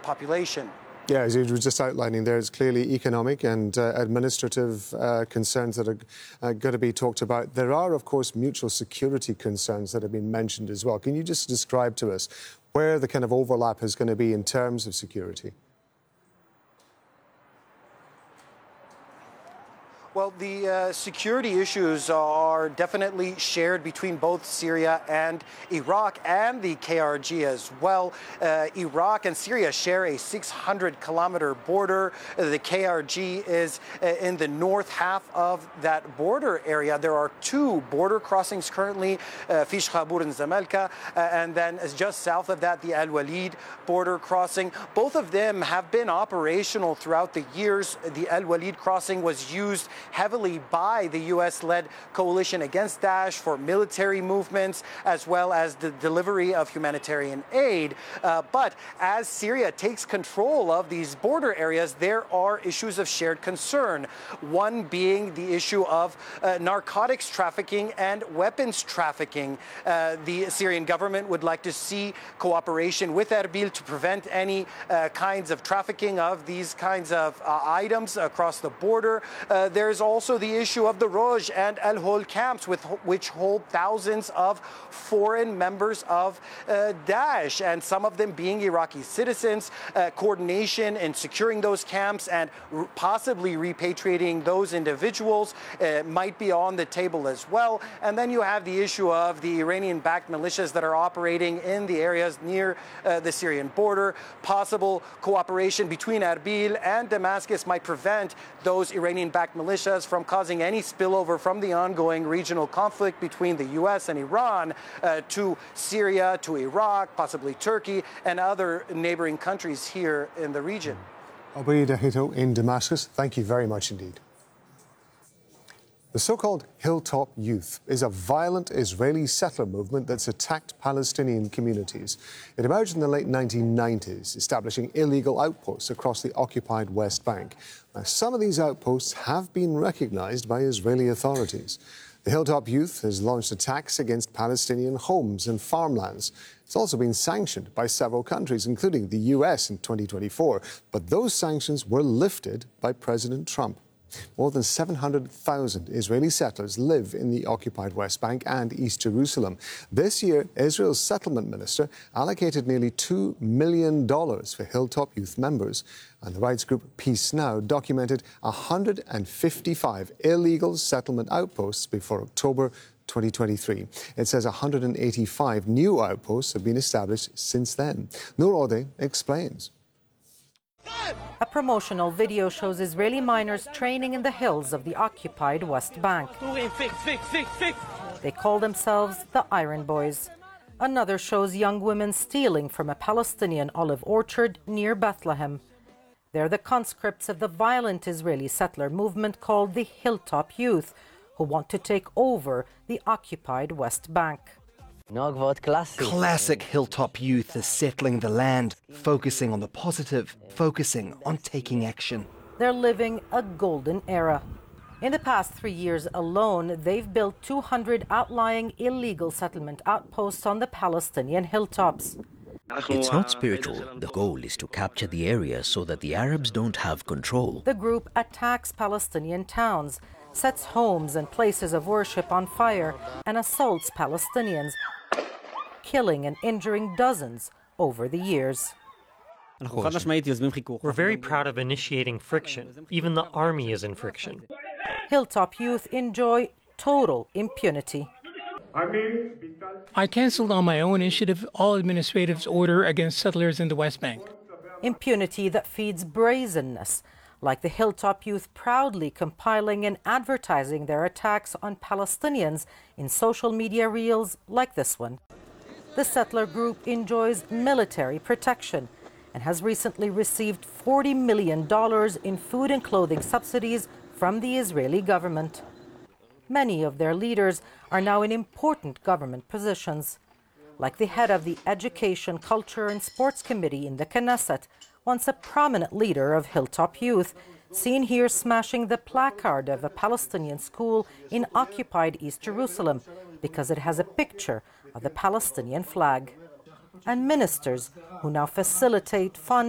population. Yeah, as you were just outlining, there's clearly economic and administrative concerns that are going to be talked about. There are, of course, mutual security concerns that have been mentioned as well. Can you just describe to us where the kind of overlap is going to be in terms of security? Well, the security issues are definitely shared between both Syria and Iraq and the KRG as well. Iraq and Syria share a 600-kilometer border. The KRG is in the north half of that border area. There are two border crossings currently, Fish Khabur and Zamalka, and then just south of that, the Al Walid border crossing. Both of them have been operational throughout the years. The Al Walid crossing was used heavily by the U.S.-led coalition against Daesh for military movements, as well as the delivery of humanitarian aid. But as Syria takes control of these border areas, there are issues of shared concern. One being the issue of narcotics trafficking and weapons trafficking. The Syrian government would like to see cooperation with Erbil to prevent any kinds of trafficking of these kinds of items across the border. There's also the issue of the Roj and Al Hol camps, which hold thousands of foreign members of Daesh, and some of them being Iraqi citizens. Coordination in securing those camps and possibly repatriating those individuals might be on the table as well. And then you have the issue of the Iranian-backed militias that are operating in the areas near the Syrian border. Possible cooperation between Erbil and Damascus might prevent those Iranian-backed militias from causing any spillover from the ongoing regional conflict between the U.S. and Iran to Syria, to Iraq, possibly Turkey, and other neighboring countries here in the region. Obaid Ahito in Damascus, thank you very much indeed. The so-called Hilltop Youth is a violent Israeli settler movement that's attacked Palestinian communities. It emerged in the late 1990s, establishing illegal outposts across the occupied West Bank. Now, some of these outposts have been recognized by Israeli authorities. The Hilltop Youth has launched attacks against Palestinian homes and farmlands. It's also been sanctioned by several countries, including the US in 2024. But those sanctions were lifted by President Trump. More than 700,000 Israeli settlers live in the occupied West Bank and East Jerusalem. This year, Israel's settlement minister allocated nearly $2 million for Hilltop Youth members. And the rights group Peace Now documented 155 illegal settlement outposts before October 2023. It says 185 new outposts have been established since then. Noor Odeh explains. A promotional video shows Israeli miners training in the hills of the occupied West Bank. They call themselves the Iron Boys. Another shows young women stealing from a Palestinian olive orchard near Bethlehem. They're the conscripts of the violent Israeli settler movement called the Hilltop Youth, who want to take over the occupied West Bank. Classic Hilltop Youth is settling the land, focusing on the positive, focusing on taking action. They're living a golden era. In the past 3 years alone, they've built 200 outlying illegal settlement outposts on the Palestinian hilltops. It's not spiritual. The goal is to capture the area so that the Arabs don't have control. The group attacks Palestinian towns, sets homes and places of worship on fire, and assaults Palestinians, killing and injuring dozens over the years. We're very proud of initiating friction. Even the army is in friction. Hilltop Youth enjoy total impunity. I cancelled on my own initiative all administrative order against settlers in the West Bank. Impunity that feeds brazenness, like the Hilltop Youth proudly compiling and advertising their attacks on Palestinians in social media reels like this one. The settler group enjoys military protection and has recently received $40 million in food and clothing subsidies from the Israeli government. Many of their leaders are now in important government positions, like the head of the Education, Culture and Sports Committee in the Knesset, once a prominent leader of Hilltop Youth, seen here smashing the placard of a Palestinian school in occupied East Jerusalem because it has a picture of the Palestinian flag. And ministers who now facilitate, fund